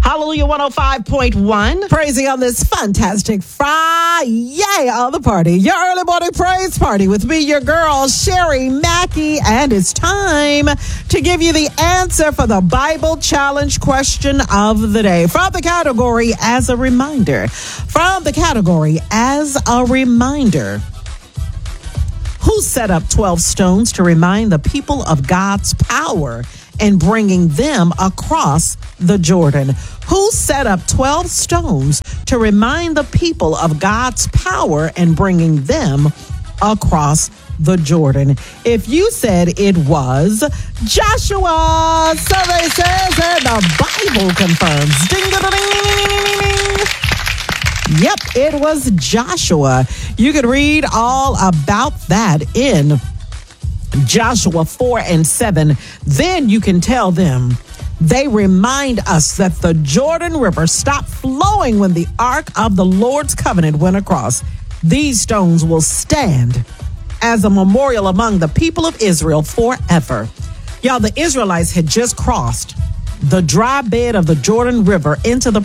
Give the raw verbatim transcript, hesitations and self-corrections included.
Hallelujah one oh five point one. Praising on this fantastic Friday on the party. Your early morning praise party with me, your girl, Sherry Mackey. And it's time to give you the answer for the Bible challenge question of the day. From the category as a reminder. From the category as a reminder. Who set up twelve stones to remind the people of God's power and bringing them across the Jordan? Who set up twelve stones to remind the people of God's power and bringing them across the Jordan? If you said it was Joshua, survey says, and the Bible confirms. Ding, ding, ding, ding, ding, ding. Yep, it was Joshua. You can read all about that in Joshua four and seven. Then you can tell them, they remind us that the Jordan River stopped flowing when the Ark of the Lord's covenant went across. These stones will stand as a memorial among the people of Israel forever. Y'all, the Israelites had just crossed the dry bed of the Jordan River into the